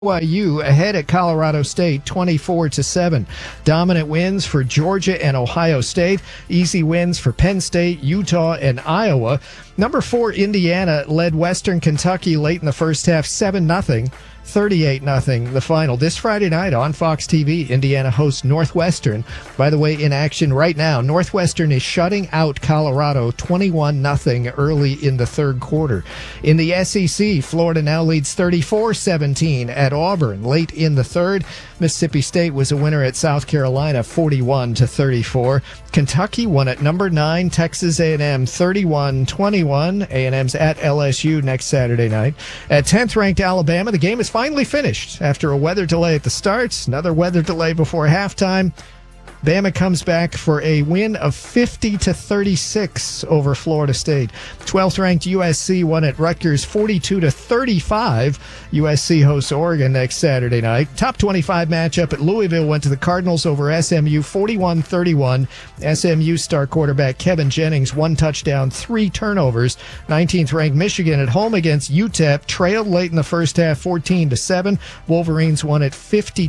BYU ahead at Colorado State 24-7. Dominant wins for Georgia and Ohio State. Easy wins for Penn State, Utah, and Iowa. Number 4, Indiana led Western Kentucky late in the first half 7-0. 38-0 the final. This Friday night on Fox TV, Indiana hosts Northwestern. By the way, in action right now, Northwestern is shutting out Colorado 21-0 early in the third quarter. In the SEC, Florida now leads 34-17 at Auburn late in the third. Mississippi State was a winner at South Carolina 41-34. Kentucky won at number 9, Texas A&M 31-21. A&M's at LSU next Saturday night. At 10th ranked Alabama, the game is finally finished after a weather delay at the start, another weather delay before halftime. Bama comes back for a win of 50-36 over Florida State. 12th ranked USC won at Rutgers 42-35. USC hosts Oregon next Saturday night. Top 25 matchup at Louisville went to the Cardinals over SMU 41-31. SMU star quarterback Kevin Jennings, 1 touchdown, 3 turnovers. 19th ranked Michigan at home against UTEP trailed late in the first half 14-7. Wolverines won at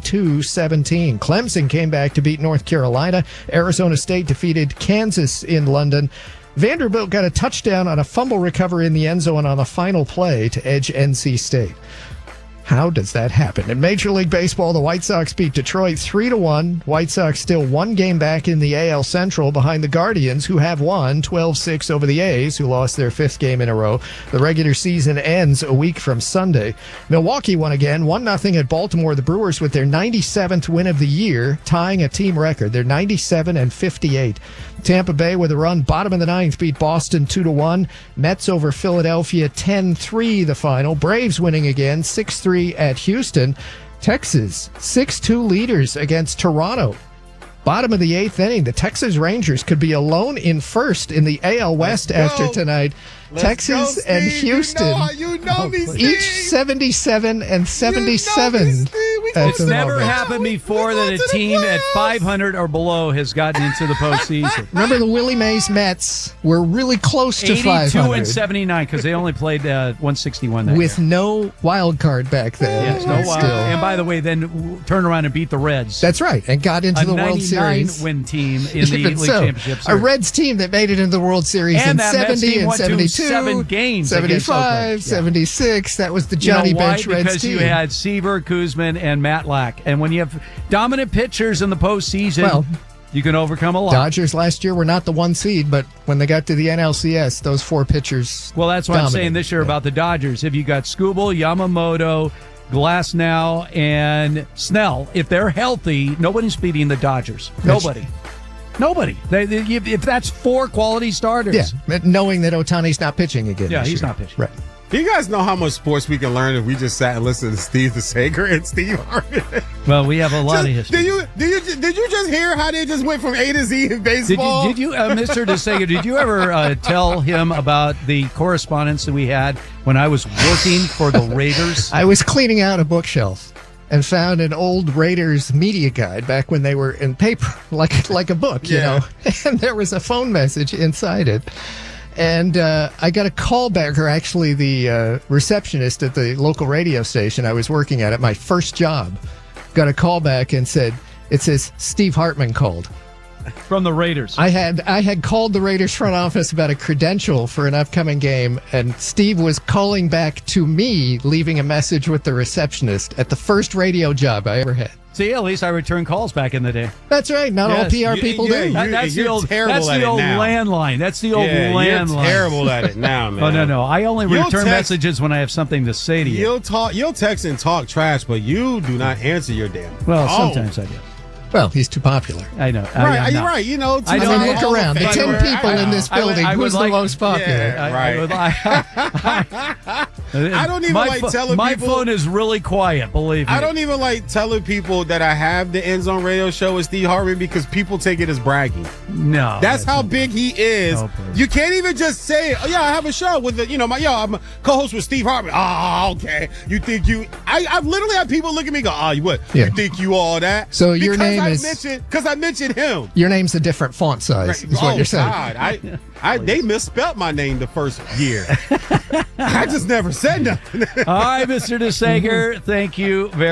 52-17. Clemson came back to beat North Carolina. Arizona State defeated Kansas in London. Vanderbilt got a touchdown on a fumble recovery in the end zone on the final play to edge NC State. How does that happen? In Major League Baseball, the White Sox beat Detroit 3-1. White Sox still 1 game back in the AL Central behind the Guardians, who have won 12-6 over the A's, who lost their 5th game in a row. The regular season ends a week from Sunday. Milwaukee won again, 1-0 at Baltimore. The Brewers with their 97th win of the year, tying a team record. They're 97-58. Tampa Bay with a run, bottom of the 9th, beat Boston 2-1. Mets over Philadelphia 10-3 the final. Braves winning again, 6-3 at Houston. Texas 6-2 leaders against Toronto. Bottom of the 8th inning, the Texas Rangers could be alone in first in the AL West after tonight. Texas and Houston, each 77 and 77. It's never happened before that a team at 500 or below has gotten into the postseason. Remember, the Willie Mays Mets were really close to 500. 82 and 79 because they only played 161 that with year. No wild card back then. Yes, no wild. And by the way, then turned around and beat the Reds. That's right, and got into the World Series. A 99-win team in the League Championship Series. A Reds team that made it into the World Series in 70 and 72. 7 games 75, 76. That was the Johnny Bench Reds because team. You had Seaver, Kuzman, and Matlack. And when you have dominant pitchers in the postseason, you can overcome a lot. Dodgers last year were not the 1 seed, but when they got to the NLCS, those 4 pitchers Well, that's what I'm saying this year about the Dodgers. If you got Skubal, Yamamoto, Glasnow, and Snell, if they're healthy, nobody's beating the Dodgers. Nobody. If that's 4 quality starters. Yeah, knowing that Ohtani's not pitching again. Yeah, he's not pitching. Right. Do you guys know how much sports we can learn if we just sat and listened to Steve DeSager and Steve Harvey? Well, we have a lot of history. Did you just hear how they just went from A to Z in baseball? Did you Mr. DeSager, did you ever tell him about the correspondence that we had when I was working for the Raiders? I was cleaning out a bookshelf and found an old Raiders media guide back when they were in paper, like a book, you know. And there was a phone message inside it. And I got a call back, or actually the receptionist at the local radio station I was working at my first job, got a call back and said, it says, Steve Hartman called. From the Raiders. I had called the Raiders front office about a credential for an upcoming game, and Steve was calling back to me, leaving a message with the receptionist at the first radio job I ever had. See, at least I returned calls back in the day. That's right. Not all PR people do. That's the old landline. That's the old landline. You're terrible at it now, man. Oh, no. I only return messages when I have something to say to you. You'll text and talk trash, but you do not answer your damn. Well, sometimes I do. Well, he's too popular. I know. You're right. You know, I mean, look around. The 10 people in this building, who's the most popular? I don't even like telling people. My phone is really quiet, believe me. I don't even like telling people that I have the End Zone Radio Show with Steve Harvey because people take it as bragging. No. That's how big he is. You can't even just say, oh, yeah, I have a show with I'm a co-host with Steve Harvey. Oh, okay. You think I've literally had people look at me and go, oh, what? Yeah. You think you all that? So your name because I mentioned him. Your name's a different font size, is what you're saying. God. They misspelled my name the first year. I just never said nothing. All right, Mr. DeSager, thank you very